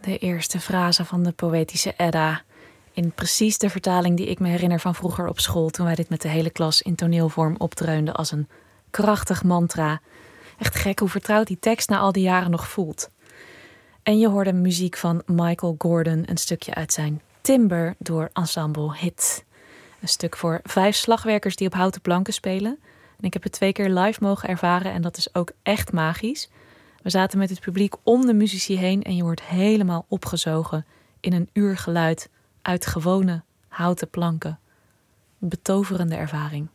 De eerste frase van de poëtische Edda. In precies de vertaling die ik me herinner van vroeger op school, toen wij dit met de hele klas in toneelvorm opdreunden als een krachtig mantra. Echt gek hoe vertrouwd die tekst na al die jaren nog voelt. En je hoorde muziek van Michael Gordon, een stukje uit zijn Timber door Ensemble Hit. Een stuk voor 5 slagwerkers die op houten planken spelen. En ik heb het 2 keer live mogen ervaren en dat is ook echt magisch. We zaten met het publiek om de muzici heen en je wordt helemaal opgezogen in een uur geluid uit gewone houten planken. Een betoverende ervaring.